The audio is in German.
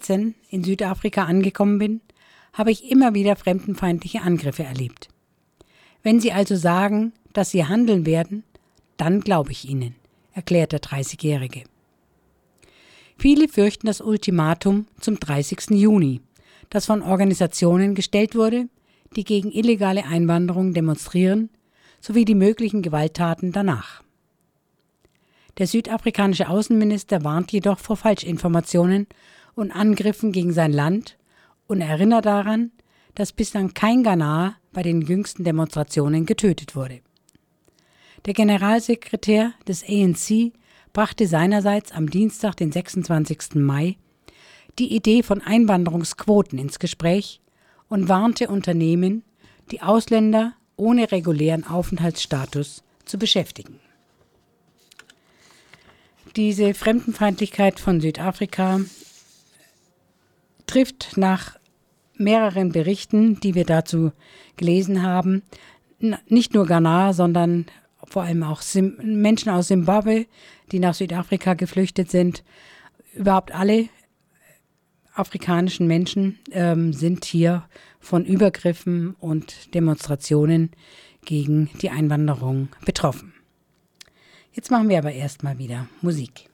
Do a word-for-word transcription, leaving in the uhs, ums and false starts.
zweitausenddreizehn in Südafrika angekommen bin, habe ich immer wieder fremdenfeindliche Angriffe erlebt. Wenn Sie also sagen, dass Sie handeln werden, dann glaube ich Ihnen, erklärt der dreißigjährige. Viele fürchten das Ultimatum zum dreißigsten Juni, das von Organisationen gestellt wurde, die gegen illegale Einwanderung demonstrieren, sowie die möglichen Gewalttaten danach. Der südafrikanische Außenminister warnt jedoch vor Falschinformationen und Angriffen gegen sein Land und erinnert daran, dass bislang kein Ghanaer bei den jüngsten Demonstrationen getötet wurde. Der Generalsekretär des A N C brachte seinerseits am Dienstag, den sechsundzwanzigsten Mai, die Idee von Einwanderungsquoten ins Gespräch und warnte Unternehmen, die Ausländer ohne regulären Aufenthaltsstatus zu beschäftigen. Diese Fremdenfeindlichkeit von Südafrika trifft nach mehreren Berichten, die wir dazu gelesen haben, nicht nur Ghana, sondern vor allem auch Sim- Menschen aus Simbabwe, die nach Südafrika geflüchtet sind. Überhaupt alle afrikanischen Menschen ähm, sind hier von Übergriffen und Demonstrationen gegen die Einwanderung betroffen. Jetzt machen wir aber erstmal wieder Musik.